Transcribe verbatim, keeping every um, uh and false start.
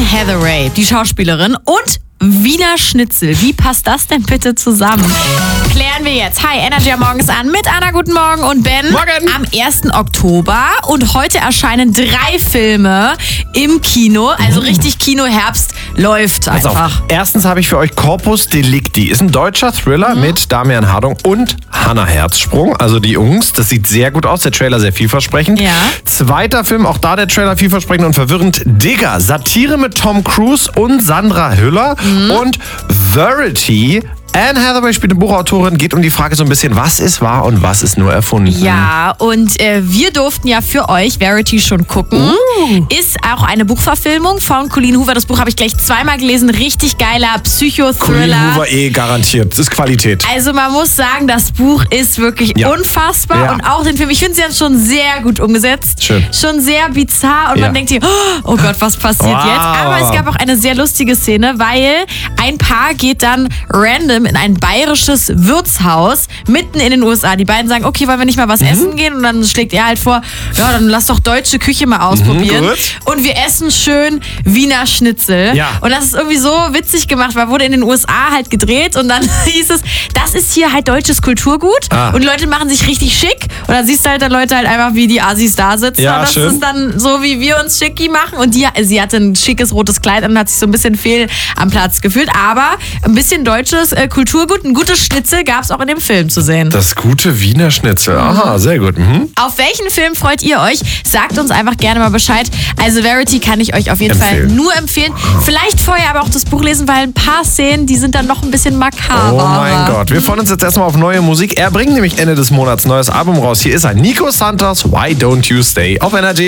Hathaway, die Schauspielerin, und Wiener Schnitzel. Wie passt das denn bitte zusammen? Klären wir jetzt. Hi, Energy am Morgen ist an mit Anna, guten Morgen, und Ben. Morgen. Am ersten Oktober, und heute erscheinen drei Filme im Kino. Also richtig Kinoherbst läuft Pass einfach. auf. Erstens habe ich für euch Corpus Delicti. Ist ein deutscher Thriller Mhm. mit Damian Hardung und Hannah Herzsprung, also die Jungs. Das sieht sehr gut aus, der Trailer sehr vielversprechend. Ja. Zweiter Film, auch da der Trailer vielversprechend und verwirrend. Digger, Satire mit Tom Cruise und Sandra Hüller. Mhm. Und Verity. Anne Hathaway spielt eine Buchautorin, geht um die Frage so ein bisschen, was ist wahr und was ist nur erfunden. Ja, und äh, wir durften ja für euch Verity schon gucken. Uh. Ist auch eine Buchverfilmung von Colleen Hoover. Das Buch habe ich gleich zweimal gelesen. Richtig geiler Colleen Psychothriller. Hoover eh garantiert. Das ist Qualität. Also man muss sagen, das Buch ist wirklich Ja. unfassbar. Ja. Und auch den Film, ich finde sie jetzt schon sehr gut umgesetzt. Schön. Schon sehr bizarr. Und Ja. man denkt sich, oh Gott, was passiert Wow. jetzt? Aber es gab auch eine sehr lustige Szene, weil ein Paar geht dann random in ein bayerisches Wirtshaus mitten in den U S A. Die beiden sagen, okay, wollen wir nicht mal was Mhm. essen gehen? Und dann schlägt er halt vor, ja, dann lass doch deutsche Küche mal ausprobieren. gut. Und wir essen schön Wiener Schnitzel. Ja. Und das ist irgendwie so witzig gemacht, weil wurde in den U S A halt gedreht und dann hieß es, das ist hier halt deutsches Kulturgut. Ah. Und Leute machen sich richtig schick. Und dann siehst du halt dann Leute halt einfach, wie die Assis da sitzen. Ja, und das schön. ist dann so, wie wir uns schicki machen. Und die, sie hatte ein schickes rotes Kleid und hat sich so ein bisschen fehl am Platz gefühlt. Aber ein bisschen deutsches äh, Kulturgut, ein gutes Schnitzel gab es auch in dem Film zu sehen. Das gute Wiener Schnitzel. Aha, sehr gut. Mhm. Auf welchen Film freut ihr euch? Sagt uns einfach gerne mal Bescheid. Also Verity kann ich euch auf jeden Empfehlen. Fall nur empfehlen. Vielleicht vorher aber auch das Buch lesen, weil ein paar Szenen, die sind dann noch ein bisschen makaber. Oh mein Gott. Wir freuen uns jetzt erstmal auf neue Musik. Er bringt nämlich Ende des Monats ein neues Album raus. Hier ist er. Nico Santos, Why Don't You Stay auf Energy.